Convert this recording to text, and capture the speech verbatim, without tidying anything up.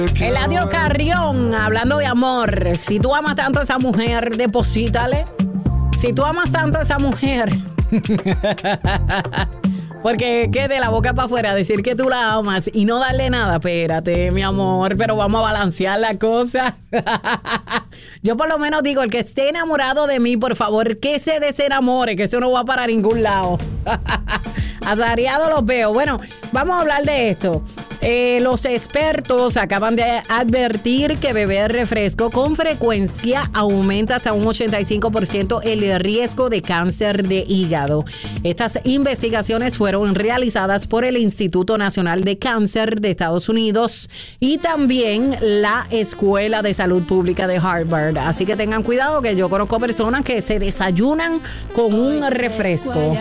Eladio Carrión, hablando de amor. Si tú amas tanto a esa mujer, deposítale. Si tú amas tanto a esa mujer... Porque que de la boca para afuera decir que tú la amas y no darle nada, espérate, mi amor, pero vamos a balancear la cosa. Yo por lo menos digo, el que esté enamorado de mí, por favor, que se desenamore, que eso no va para ningún lado. Atareado los veo. Bueno, vamos a hablar de esto. Eh, los expertos acaban de advertir que beber refresco con frecuencia aumenta hasta un ochenta y cinco por ciento el riesgo de cáncer de hígado. Estas investigaciones fueron realizadas por el Instituto Nacional de Cáncer de Estados Unidos y también la Escuela de Salud Pública de Harvard. Así que tengan cuidado, que yo conozco personas que se desayunan con un refresco.